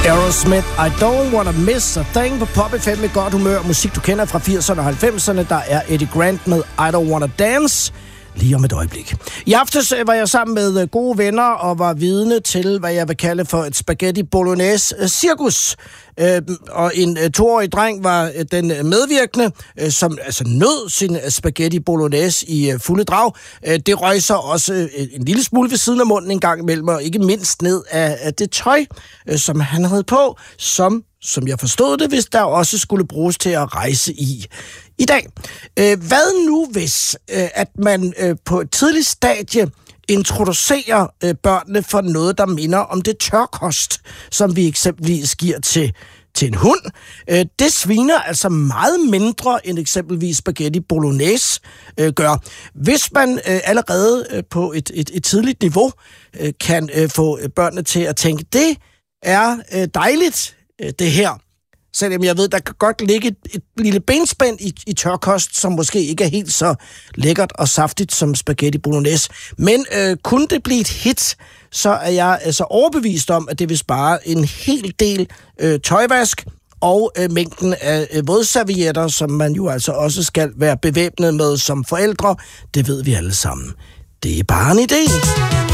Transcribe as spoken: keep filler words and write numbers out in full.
Aerosmith, I don't wanna miss a thing på Pop F M med godt humør. Musik, du kender fra firserne og halvfemserne. Der er Eddie Grant med I don't wanna dance. Lige om et øjeblik. I aftes var jeg sammen med gode venner og var vidne til, hvad jeg vil kalde for et spaghetti bolognese cirkus. Øh, og en øh, toårig dreng var øh, den medvirkende, øh, som altså nød sin øh, spaghetti bolognese i øh, fulde drag. Øh, det røg så også øh, en lille smule ved siden af munden en gang imellem, og ikke mindst ned af, af det tøj, øh, som han havde på, som, som jeg forstod det, hvis der også skulle bruges til at rejse i i dag. Øh, hvad nu hvis, øh, at man øh, på et tidligt stadie introducerer øh, børnene for noget, der minder om det tørkost, som vi eksempelvis giver til, til en hund. Øh, det sviner altså meget mindre end eksempelvis spaghetti bolognese øh, gør. Hvis man øh, allerede øh, på et, et, et tidligt niveau øh, kan øh, få børnene til at tænke, det er øh, dejligt, øh, det her. Selvom jeg ved, der kan godt ligge et, et lille benspænd i, i tørkost, som måske ikke er helt så lækkert og saftigt som spaghetti bolognese. Men øh, kunne det blive et hit, så er jeg altså overbevist om, at det vil spare en hel del øh, tøjvask og øh, mængden af øh, vådservietter, som man jo altså også skal være bevæbnet med som forældre. Det ved vi alle sammen. Det er bare en idé.